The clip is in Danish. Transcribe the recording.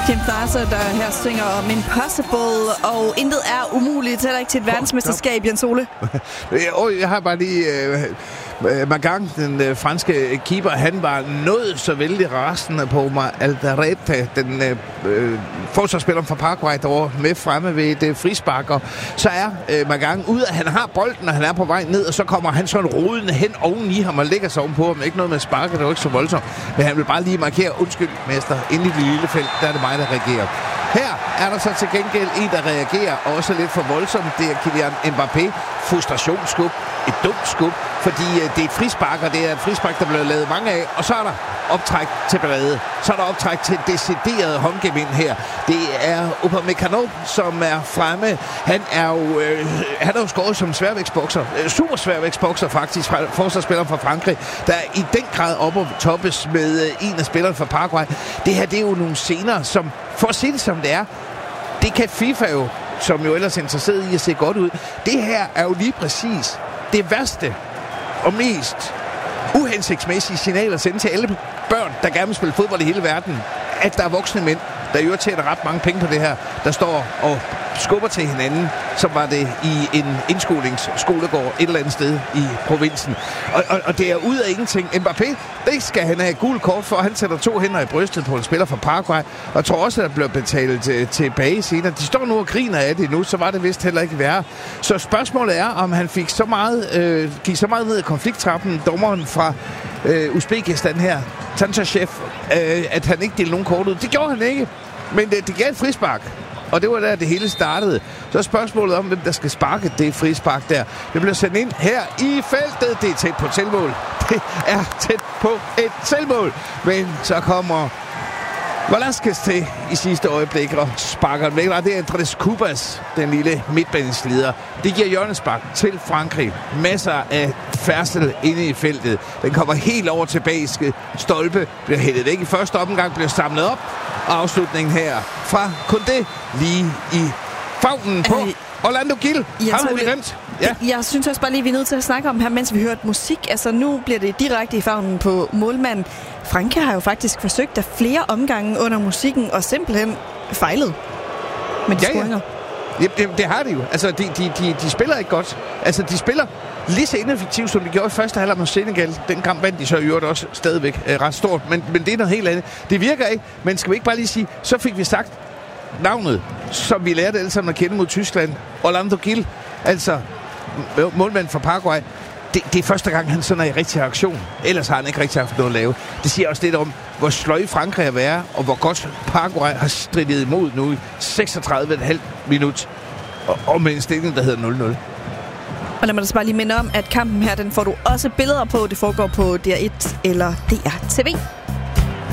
Kim Thassa, der her synger om Impossible, og intet er umuligt, heller ikke til et verdensmesterskab, Jens Ole. Jeg har bare lige... Magang, den franske keeper, han var noget så vældig rasende på Alderete, den forsvarsspiller fra Paraguay, der var med fremme ved et frispark. Så er Magang ude, at han har bolden, og han er på vej ned, og så kommer han sådan rodende hen oven i ham og lægger sig ovenpå ham. Ikke noget med sparket, det var ikke så voldsomt, men han vil bare lige markere, undskyld mester, inde i det lille felt, der er det mig, der reagerer. Her er der så til gengæld en, der reagerer også lidt for voldsomt. Det er Kylian Mbappé. Frustrationsskub. Et dumt skub, fordi det er et frispark, og det er et frispark, der bliver lavet mange af. Og så er der optræk til ballade. Så er der optræk til decideret håndgevind her. Det er Upamecano, som er fremme. Han er jo skåret som sværvægtsbokser. Super sværvægtsbokser faktisk, forsvarsspiller fra Frankrig, der er i den grad oppe og toppes med en af spillerne fra Paraguay. Det her, det er jo nogle scener, som, for at sige det som det er, det kan FIFA jo, som jo ellers er interesseret i at se godt ud. Det her er jo lige præcis det værste og mest uhensigtsmæssige signal at sende til alle børn, der gerne vil spille fodbold i hele verden, at der er voksne mænd, der jo tjener ret mange penge på det her, der står og skubber til hinanden, som var det i en indskolingsskolegård et eller andet sted i provinsen. Og det er ud af ingenting. Mbappé, det skal han have gul kort for. Han sætter 2 hænder i brystet på en spiller fra Paraguay, og jeg tror også, at der bliver betalt tilbage senere. De står nu og griner af det nu, så var det vist heller ikke værre. Så spørgsmålet er, om han gik så meget ned i konflikttrappen, dommeren fra Uzbekistan her, Tantashev, at han ikke delte nogen kort ud. Det gjorde han ikke, men det gav et frispark. Og det var der, det hele startede. Så er spørgsmålet om, hvem der skal sparke det frispark der. Det bliver sendt ind her i feltet. Det er tæt på et selvmål. Det er tæt på et selvmål. Men så kommer Velasquez til i sidste øjeblik og sparker den væk. Det er Andrés Cubas, den lille midtbaneslider. Det giver hjørnespark til Frankrig. Masser af færdsel inde i feltet. Den kommer helt over til bagiske stolpe. Bliver hældet væk i første omgang. Bliver samlet op. Afslutningen her fra Koundé lige i favnen på Orlando Gil. Ham har vi glemt. Ja. Jeg synes også bare lige, vi er nødt til at snakke om her, mens vi hørte musik. Altså nu bliver det direkte i favnen på målmanden. Frankrig har jo faktisk forsøgt af flere omgange under musikken og simpelthen fejlet med de scoringer. Ja, det har de jo. Altså, de spiller ikke godt. Altså, de spiller lige så ineffektivt, som de gjorde i første halvleg mod Senegal. Den kamp vandt de så i øvrigt også stadigvæk ret stort. Men det er noget helt andet. Det virker ikke, men skal vi ikke bare lige sige, så fik vi sagt navnet, som vi lærte alle sammen at kende mod Tyskland. Orlando Gil, altså målmand fra Paraguay. Det er første gang, han sådan er i rigtig aktion. Ellers har han ikke rigtig haft noget at lave. Det siger også lidt om, hvor sløj Frankrig er være, og hvor godt Paraguay har stridet imod nu i 36,5 minut. Og med en stilling, der hedder 0-0. Og lad mig da bare lige minde om, at kampen her, den får du også billeder på. Det foregår på DR1 eller DR TV.